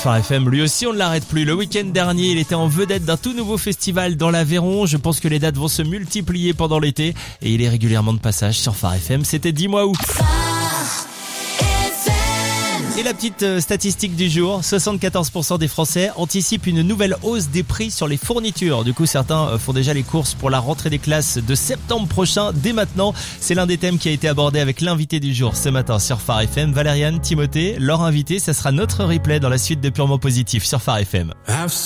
Phare FM. Lui aussi, on ne l'arrête plus. Le week-end dernier, il était en vedette d'un tout nouveau festival dans l'Aveyron. Je pense que les dates vont se multiplier pendant l'été et il est régulièrement de passage sur Phare FM. C'était Dis-moi où. Et la petite statistique du jour, 74% des Français anticipent une nouvelle hausse des prix sur les fournitures. Du coup, certains font déjà les courses pour la rentrée des classes de septembre prochain. Dès maintenant, c'est l'un des thèmes qui a été abordé avec l'invité du jour ce matin sur Phare FM. Valériane, Timothée, leur invité, ça sera notre replay dans la suite de Purement Positif sur Phare FM.